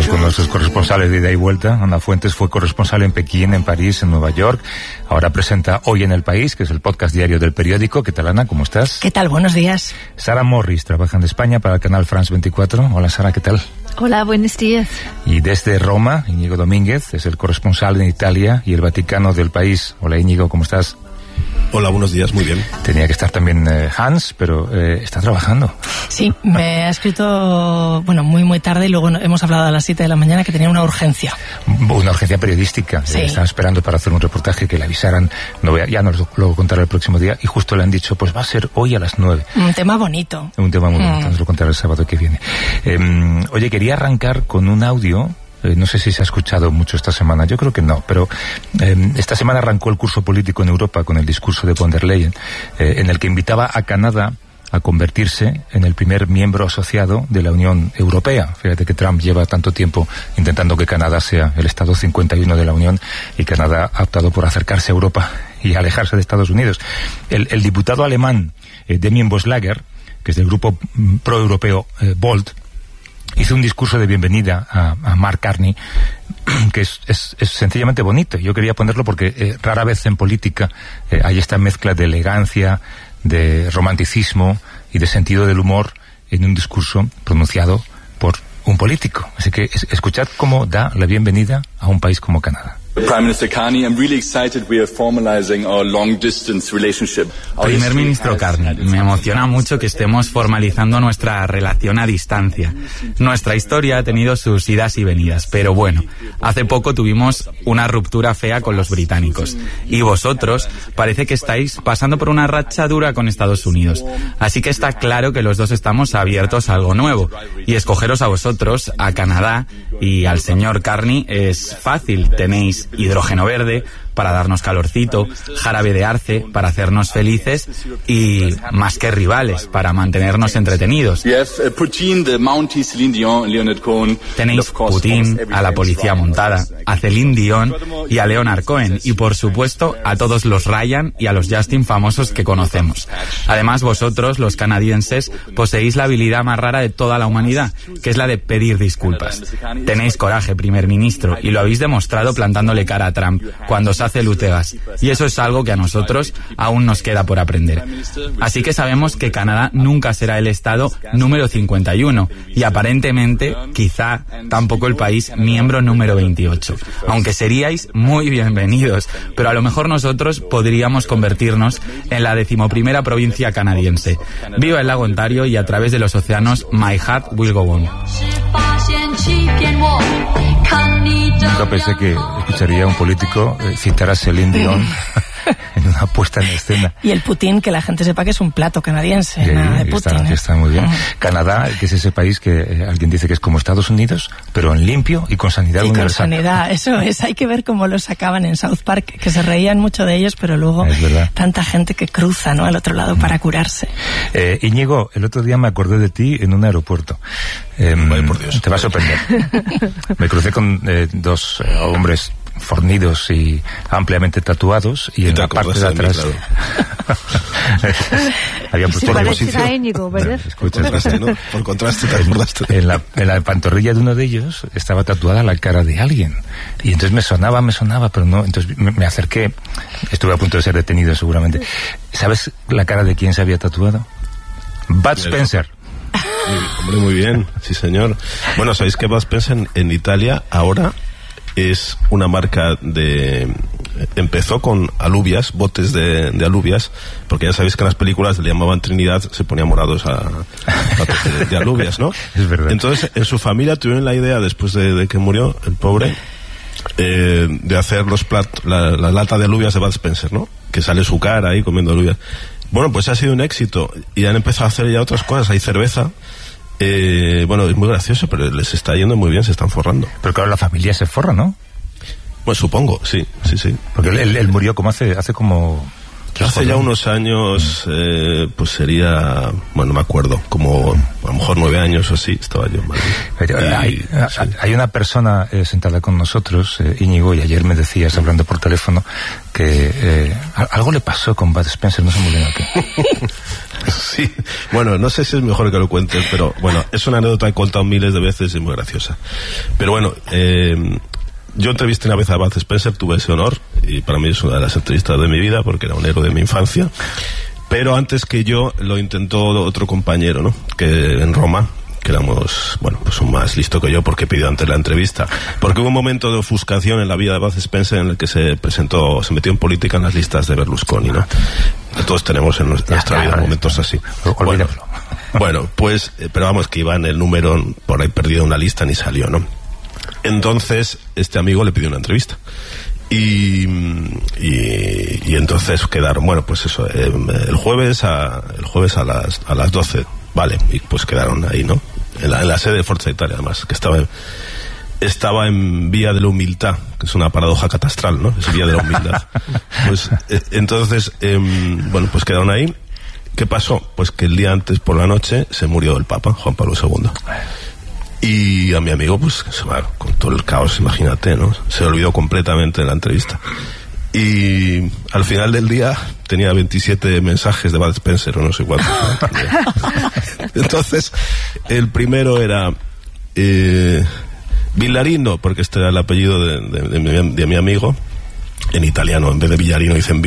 con nuestros corresponsales de ida y vuelta. Ana Fuentes fue corresponsal en Pekín, en París, en Nueva York. Ahora presenta Hoy en el País, que es el podcast diario del periódico. ¿Qué tal, Ana? ¿Cómo estás? ¿Qué tal? Buenos días. Sara Morris trabaja en España para el canal France 24. Hola, Sara, ¿qué tal? Hola, buenos días. Y desde Roma, Íñigo Domínguez es el corresponsal en Italia y el Vaticano del País. Hola, Íñigo, ¿cómo estás? Hola, buenos días, muy bien. Tenía que estar también Hans, pero está trabajando. Sí, me ha escrito, muy tarde y luego hemos hablado a las 7 de la mañana que tenía una urgencia. Una urgencia periodística. Sí. Estaba esperando para hacer un reportaje que le avisaran. Ya nos lo contará el próximo día y justo le han dicho, pues va a ser hoy a las 9. Un tema bonito. Un tema muy bonito, nos lo contará el sábado que viene. Oye, quería arrancar con un audio. No sé si se ha escuchado mucho esta semana, yo creo que no, pero esta semana arrancó el curso político en Europa con el discurso de von der Leyen, en el que invitaba a Canadá a convertirse en el primer miembro asociado de la Unión Europea. Fíjate que Trump lleva tanto tiempo intentando que Canadá sea el Estado 51 de la Unión y Canadá ha optado por acercarse a Europa y alejarse de Estados Unidos. El diputado alemán Damien Boslager, que es del grupo pro-europeo Volt, hizo un discurso de bienvenida a Mark Carney que es sencillamente bonito. Yo quería ponerlo porque rara vez en política hay esta mezcla de elegancia, de romanticismo y de sentido del humor en un discurso pronunciado por un político. Así que escuchad cómo da la bienvenida a un país como Canadá. Prime Minister Carney, I'm really excited we are formalizing our long distance relationship. Primer ministro Carney, me emociona mucho que estemos formalizando nuestra relación a distancia. Nuestra historia ha tenido sus idas y venidas, pero bueno, hace poco tuvimos una ruptura fea con los británicos. Y vosotros parece que estáis pasando por una racha dura con Estados Unidos. Así que está claro que los dos estamos abiertos a algo nuevo. Y escogeros a vosotros, a Canadá y al señor Carney es fácil. Tenéis hidrógeno verde para darnos calorcito, jarabe de arce para hacernos felices y más que rivales para mantenernos entretenidos. Tenéis Putin, a la policía montada, a Celine Dion y a Leonard Cohen y por supuesto a todos los Ryan y a los Justin famosos que conocemos. Además vosotros, los canadienses, poseéis la habilidad más rara de toda la humanidad, que es la de pedir disculpas. Tenéis coraje, primer ministro, y lo habéis demostrado plantándole cara a Trump cuando os hace lutegas, y eso es algo que a nosotros aún nos queda por aprender. Así que sabemos que Canadá nunca será el estado número 51 y aparentemente quizá tampoco el país miembro número 28, aunque seríais muy bienvenidos, pero a lo mejor nosotros podríamos convertirnos en la 11ª provincia canadiense. Viva el lago Ontario y a través de los océanos, my heart will go on. Nunca pensé que escucharía a un político citar a Celine Dion en una puesta en escena. Y el Putin, que la gente sepa que es un plato canadiense, nada de Putin. Está muy bien. Canadá, que es ese país que alguien dice que es como Estados Unidos, pero en limpio y con sanidad universal. Con sanidad, eso es. Hay que ver cómo lo sacaban en South Park, que se reían mucho de ellos, pero luego tanta gente que cruza, ¿no?, al otro lado para curarse. Íñigo, el otro día me acordé de ti en un aeropuerto. Ay, por Dios. Te va a sorprender. Me crucé con dos hombres fornidos y ampliamente tatuados y en la parte de atrás habían puesto la posición. Escucha, ¿no? Por contraste te acordaste. En la pantorrilla de uno de ellos estaba tatuada la cara de alguien y entonces me sonaba, pero no. Entonces me acerqué, estuve a punto de ser detenido seguramente. ¿Sabes la cara de quién se había tatuado? Bud Spencer. Hombre, muy bien, sí señor. Bueno, ¿sabéis que Bud Spencer en Italia ahora es una marca empezó con alubias, botes de alubias, porque ya sabéis que en las películas le llamaban Trinidad, se ponían morados a de alubias, ¿no? Es verdad. Entonces, en su familia tuvieron la idea, después de que murió el pobre, de hacer la lata de alubias de Bud Spencer, ¿no? Que sale su cara ahí comiendo alubias. Bueno, pues ha sido un éxito y han empezado a hacer ya otras cosas. Hay cerveza. Es muy gracioso, pero les está yendo muy bien, se están forrando. Pero claro, la familia se forra, ¿no? Pues supongo, sí. Porque él murió como hace como Hace ya unos años, pues sería, bueno, no me acuerdo, como a lo mejor 9 años o así, estaba yo en Madrid. Hay una persona sentada con nosotros, Íñigo, y ayer me decías, hablando por teléfono, que algo le pasó con Bud Spencer, no sé muy bien a qué. Sí, bueno, no sé si es mejor que lo cuentes, pero bueno, es una anécdota que he contado miles de veces y muy graciosa. Pero bueno, yo entrevisté una vez a Bud Spencer, tuve ese honor, y para mí es una de las entrevistas de mi vida, porque era un héroe de mi infancia. Pero antes que yo, lo intentó otro compañero, ¿no? Que en Roma, que éramos, bueno, pues un más listo que yo, porque pidió antes la entrevista. Porque hubo un momento de ofuscación en la vida de Bud Spencer en el que se metió en política en las listas de Berlusconi, ¿no? Todos tenemos en nuestra vida momentos así. Bueno, pues, pero vamos, que iba en el número, por ahí perdido una lista, ni salió, ¿no? Entonces, este amigo le pidió una entrevista. Y entonces quedaron, bueno, pues eso, el jueves a las 12, vale, y pues quedaron ahí, ¿no? En la sede de Forza Italia, además, que estaba en Vía de la Humildad, que es una paradoja catastral, ¿no? Es Vía de la Humildad. Pues, entonces, bueno, pues quedaron ahí. ¿Qué pasó? Pues que el día antes, por la noche, se murió el Papa, Juan Pablo II. Y a mi amigo, pues, con todo el caos, imagínate, ¿no? Se olvidó completamente de la entrevista. Y al final del día tenía 27 mensajes de Bud Spencer o no sé cuántos. Entonces, el primero era Villarino, porque este era el apellido de mi amigo. En italiano, en vez de Villarino dicen